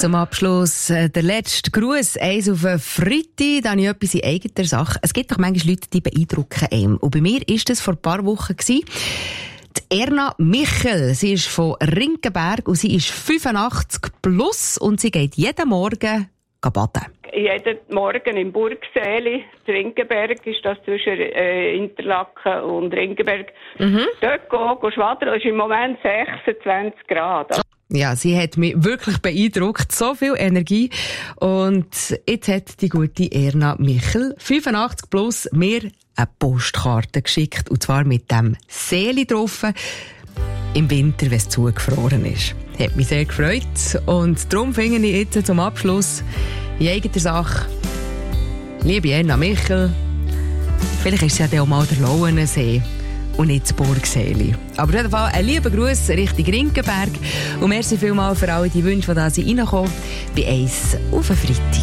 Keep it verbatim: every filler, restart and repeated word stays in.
Zum Abschluss äh, der letzte Gruß, eins auf einen Freitag, dann habe ich etwas in eigener Sache. Es gibt doch manchmal Leute, die beeindrucken einem. Und bei mir war das vor ein paar Wochen gewesen. Die Erna Michel, sie ist von Rinkenberg und sie ist fünfundachtzig plus und sie geht jeden Morgen baden. Jeden Morgen im Burgsäli, Rinkenberg ist das zwischen äh, Interlaken und Rinkenberg. Mhm. Dort gehen, gehen schwadern, es ist im Moment sechsundzwanzig Grad. Ja, sie hat mich wirklich beeindruckt, so viel Energie. Und jetzt hat die gute Erna Michel, fünfundachtzig plus, mir eine Postkarte geschickt. Und zwar mit dem Seeli drauf. Im Winter, wenn es zugefroren ist. Hat mich sehr gefreut. Und darum finde ich jetzt zum Abschluss in eigener Sache, liebe Erna Michel, vielleicht ist es ja dann auch mal der Lauenensee und nicht das Burgsäli. Aber auf jeden Fall ein lieber Gruß Richtung Rinkenberg. Und merci vielmals für alle die Wünsche, die da reinkommen, bei eins auf den Freitag.